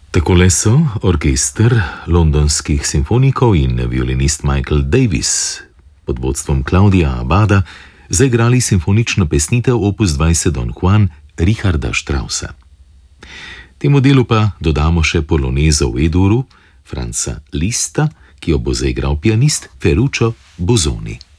Takole so orkester londonskih simfonikov in violinist Michael Davis pod vodstvom Claudia Abbada zaigrali simfonično pesnitev opus 20 Don Juan Richarda Straussa. Temu delu pa dodamo še polonezo v E-duru Franza Liszta, ki jo bo zaigral pianist Ferruccio Busoni.